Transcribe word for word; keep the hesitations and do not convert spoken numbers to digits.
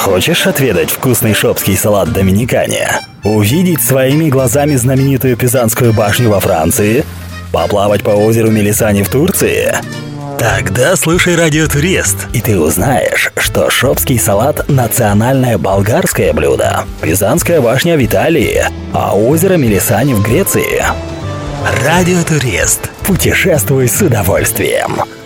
Хочешь отведать вкусный шопский салат доминикане? Увидеть своими глазами знаменитую Пизанскую башню во Франции? Поплавать по озеру Мелисани в Турции? Тогда слушай «Радиотурист», и ты узнаешь, что шопский салат – национальное болгарское блюдо, Пизанская башня в Италии, а озеро Мелисани в Греции. «Радиотурист». Путешествуй с удовольствием.